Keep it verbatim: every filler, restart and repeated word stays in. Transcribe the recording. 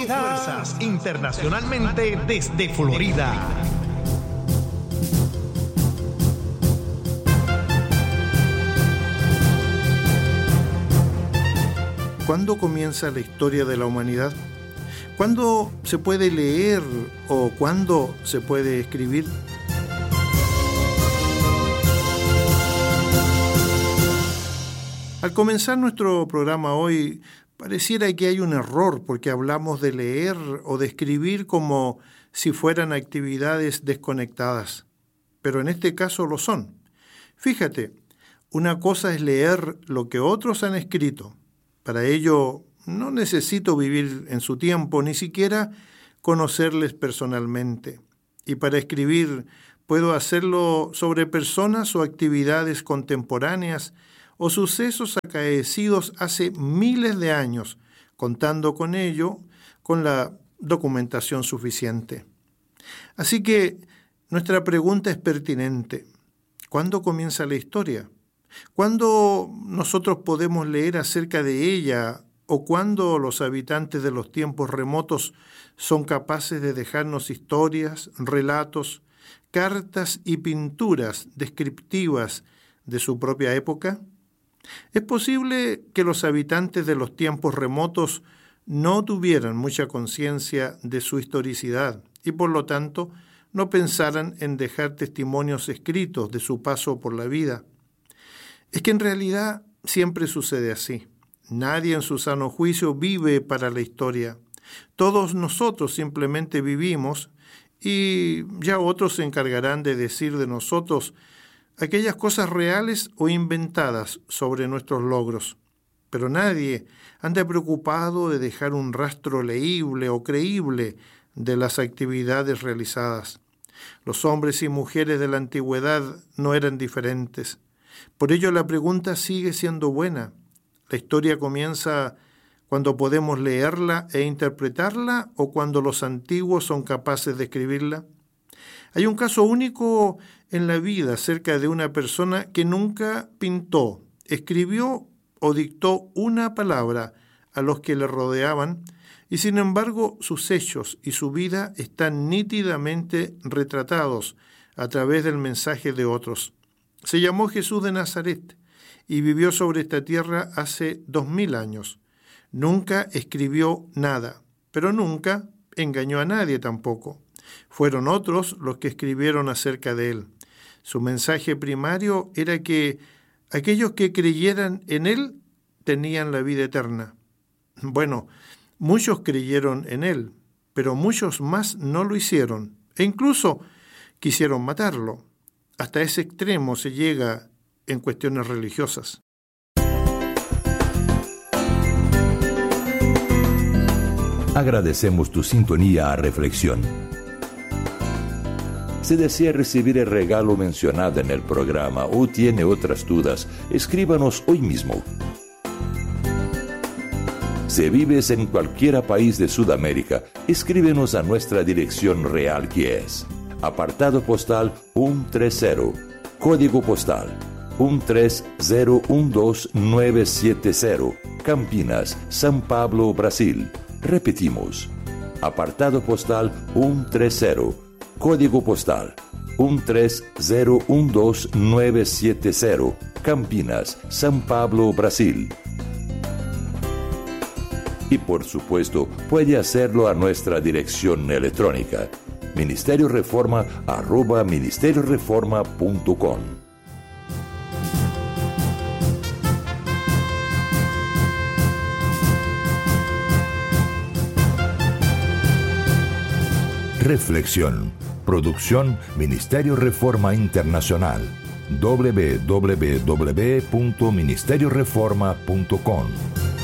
fuerzas internacionalmente desde Florida. ¿Cuándo comienza la historia de la humanidad? ¿Cuándo se puede leer o cuándo se puede escribir? Al comenzar nuestro programa hoy, pareciera que hay un error porque hablamos de leer o de escribir como si fueran actividades desconectadas, pero en este caso lo son. Fíjate, una cosa es leer lo que otros han escrito. Para ello no necesito vivir en su tiempo, ni siquiera conocerles personalmente. Y para escribir puedo hacerlo sobre personas o actividades contemporáneas o sucesos acaecidos hace miles de años, contando con ello con la documentación suficiente. Así que nuestra pregunta es pertinente. ¿Cuándo comienza la historia? ¿Cuándo nosotros podemos leer acerca de ella o cuándo los habitantes de los tiempos remotos son capaces de dejarnos historias, relatos, cartas y pinturas descriptivas de su propia época? Es posible que los habitantes de los tiempos remotos no tuvieran mucha conciencia de su historicidad y por lo tanto no pensaran en dejar testimonios escritos de su paso por la vida. Es que en realidad siempre sucede así. Nadie en su sano juicio vive para la historia. Todos nosotros simplemente vivimos y ya otros se encargarán de decir de nosotros aquellas cosas reales o inventadas sobre nuestros logros. Pero nadie anda preocupado de dejar un rastro leíble o creíble de las actividades realizadas. Los hombres y mujeres de la antigüedad no eran diferentes. Por ello la pregunta sigue siendo buena. ¿La historia comienza cuando podemos leerla e interpretarla o cuando los antiguos son capaces de escribirla? Hay un caso único en la vida acerca de una persona que nunca pintó, escribió o dictó una palabra a los que le rodeaban y sin embargo sus hechos y su vida están nítidamente retratados a través del mensaje de otros. Se llamó Jesús de Nazaret y vivió sobre esta tierra hace dos mil años. Nunca escribió nada, pero nunca engañó a nadie tampoco. Fueron otros los que escribieron acerca de él. Su mensaje primario era que aquellos que creyeran en él tenían la vida eterna. Bueno, muchos creyeron en él, pero muchos más no lo hicieron, e incluso quisieron matarlo. Hasta ese extremo se llega en cuestiones religiosas. Agradecemos tu sintonía a Reflexión. Si desea recibir el regalo mencionado en el programa o tiene otras dudas, escríbanos hoy mismo. Si vives en cualquier país de Sudamérica, escríbenos a nuestra dirección real que es apartado postal ciento treinta, código postal uno tres cero uno dos nueve siete cero, Campinas, São Paulo, Brasil. Repetimos, apartado postal ciento treinta, código postal uno tres cero uno dos nueve siete cero, Campinas, São Paulo, Brasil. Y por supuesto, puede hacerlo a nuestra dirección electrónica, ministerio reforma arroba ministerio reforma punto com. Reflexión. Producción Ministerio Reforma Internacional. doble u doble u doble u punto ministerio reforma punto com.